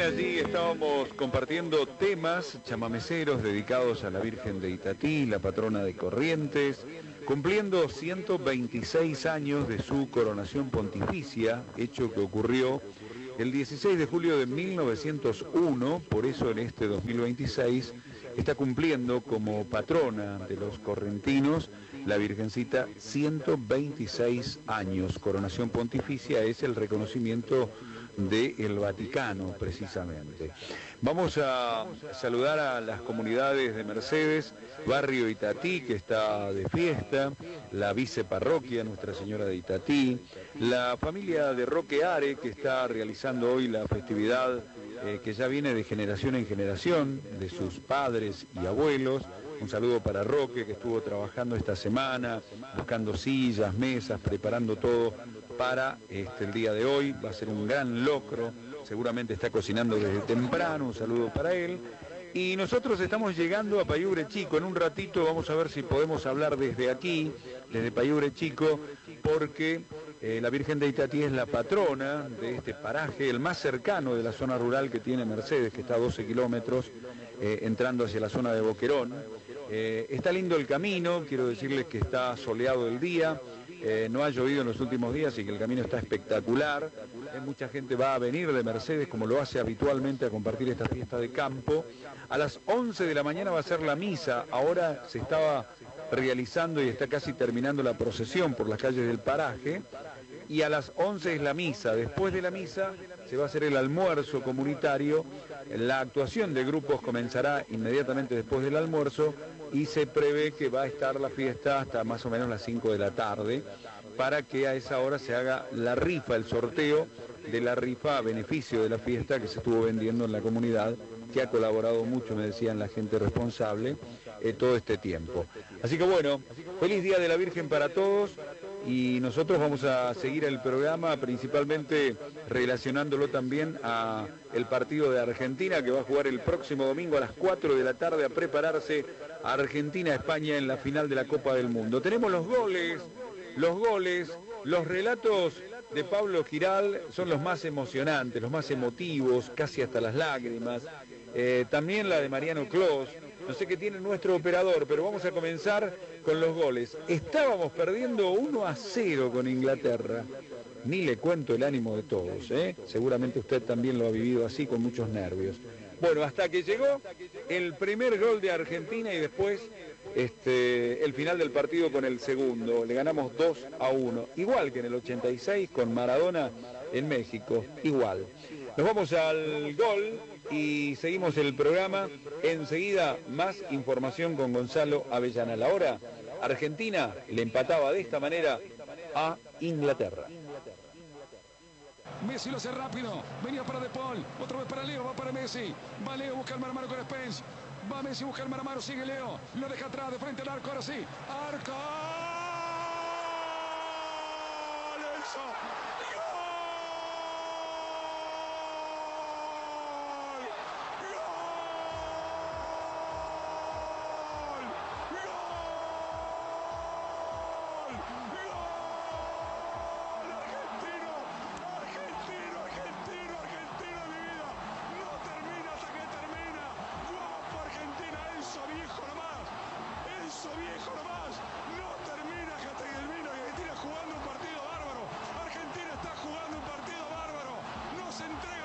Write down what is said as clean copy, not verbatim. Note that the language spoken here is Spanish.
allí estábamos compartiendo temas chamameceros dedicados a la Virgen de Itatí, la patrona de Corrientes, cumpliendo 126 años de su coronación pontificia, hecho que ocurrió el 16 de julio de 1901, por eso en este 2026 está cumpliendo como patrona de los correntinos la Virgencita 126 años. Coronación pontificia es el reconocimiento del Vaticano, precisamente. Vamos a saludar a las comunidades de Mercedes, barrio Itatí, que está de fiesta, la viceparroquia Nuestra Señora de Itatí, la familia de Roque Are, que está realizando hoy la festividad que ya viene de generación en generación, de sus padres y abuelos. Un saludo para Roque, que estuvo trabajando esta semana, buscando sillas, mesas, preparando todo para el día de hoy. Va a ser un gran locro, seguramente está cocinando desde temprano, un saludo para él. Y nosotros estamos llegando a Payubre Chico. En un ratito vamos a ver si podemos hablar desde aquí, desde Payubre Chico, porque la Virgen de Itatí es la patrona de este paraje, el más cercano de la zona rural que tiene Mercedes, que está a 12 kilómetros, entrando hacia la zona de Boquerón. Está lindo el camino, quiero decirles que está soleado el día, no ha llovido en los últimos días y que el camino está espectacular. Mucha gente va a venir de Mercedes, como lo hace habitualmente, a compartir esta fiesta de campo. A las 11 de la mañana va a ser la misa. Ahora se estaba realizando y está casi terminando la procesión por las calles del paraje. Y a las 11 es la misa. Después de la misa se va a hacer el almuerzo comunitario. La actuación de grupos comenzará inmediatamente después del almuerzo y se prevé que va a estar la fiesta hasta más o menos las 5 de la tarde, para que a esa hora se haga la rifa, el sorteo de la rifa a beneficio de la fiesta que se estuvo vendiendo en la comunidad, que ha colaborado mucho, me decían la gente responsable, todo este tiempo. Así que bueno, feliz Día de la Virgen para todos. Y nosotros vamos a seguir el programa principalmente relacionándolo también a el partido de Argentina, que va a jugar el próximo domingo a las 4 de la tarde a prepararse a Argentina-España en la final de la Copa del Mundo. Tenemos los goles, los relatos de Pablo Giral son los más emocionantes, los más emotivos, casi hasta las lágrimas. También la de Mariano Clos. No sé qué tiene nuestro operador, pero vamos a comenzar con los goles. Estábamos perdiendo 1-0 con Inglaterra. Ni le cuento el ánimo de todos, ¿eh? Seguramente usted también lo ha vivido así, con muchos nervios. Bueno, hasta que llegó el primer gol de Argentina y después el final del partido con el segundo. Le ganamos 2-1. Igual que en el 86 con Maradona en México. Igual. Nos vamos al gol y seguimos el programa. Enseguida más información con Gonzalo Avellana. La hora, Argentina le empataba de esta manera a Inglaterra. Messi lo hace rápido, venía para De Paul, otra vez para Leo, va para Messi, va Leo, busca el mano a mano con Spence, va Messi, busca el mano a mano, sigue Leo, lo deja atrás, de frente al arco, ahora sí, arco, viejo nomás, no termina hasta que termina. Argentina jugando un partido bárbaro, Argentina está jugando un partido bárbaro, no se entrega.